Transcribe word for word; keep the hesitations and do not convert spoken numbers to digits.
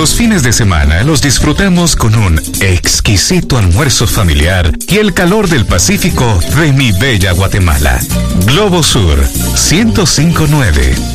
Los fines de semana los disfrutamos con un exquisito almuerzo familiar y el calor del Pacífico de mi bella Guatemala. Globo Sur ciento cinco punto nueve.